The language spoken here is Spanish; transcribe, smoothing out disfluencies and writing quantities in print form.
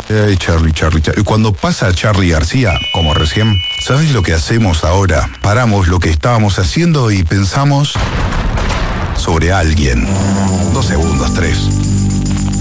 Charlie. Y cuando pasa Charlie García, como recién, ¿sabes lo que hacemos ahora? Paramos lo que estábamos haciendo y pensamos sobre alguien. 2 segundos, 3.